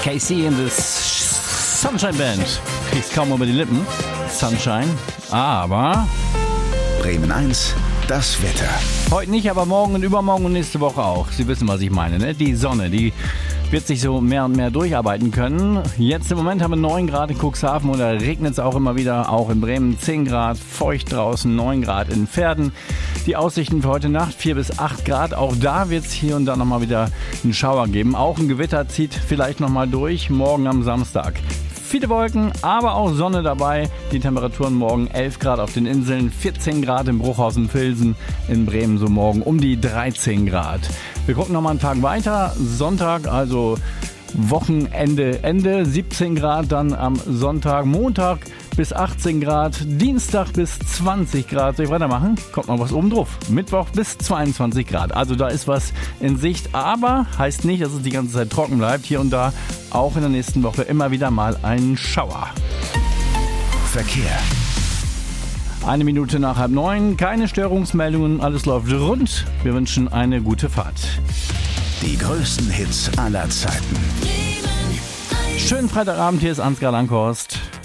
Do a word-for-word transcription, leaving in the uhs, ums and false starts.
K C in the Sunshine Band. Kriegst kaum über die Lippen. Sunshine. Aber Bremen eins, das Wetter. heute nicht, aber morgen und übermorgen und nächste Woche auch. Sie wissen, was ich meine, ne? Die Sonne, die wird sich so mehr und mehr durcharbeiten können. Jetzt im Moment haben wir neun Grad in Cuxhaven und da regnet es auch immer wieder. Auch in Bremen zehn Grad, feucht draußen, neun Grad in Verden. Die Aussichten für heute Nacht vier bis acht Grad. Auch da wird es hier und da nochmal wieder einen Schauer geben. Auch ein Gewitter zieht vielleicht nochmal durch, morgen am Samstag. Viele Wolken, aber auch Sonne dabei. Die Temperaturen morgen elf Grad auf den Inseln, vierzehn Grad in Bruchhausen-Vilsen, in Bremen so morgen um die dreizehn Grad. Wir gucken nochmal einen Tag weiter. Sonntag, also Wochenende, Ende, siebzehn Grad, dann am Sonntag, Montag bis achtzehn Grad, Dienstag bis zwanzig Grad. Soll ich weitermachen? Kommt noch was oben drauf. Mittwoch bis zweiundzwanzig Grad. Also da ist was in Sicht, aber heißt nicht, dass es die ganze Zeit trocken bleibt. Hier und da auch in der nächsten Woche immer wieder mal ein Schauer. Verkehr. Eine Minute nach halb neun, keine Störungsmeldungen, alles läuft rund. Wir wünschen eine gute Fahrt. Die größten Hits aller Zeiten. Schönen Freitagabend, hier ist Ansgar Langhorst.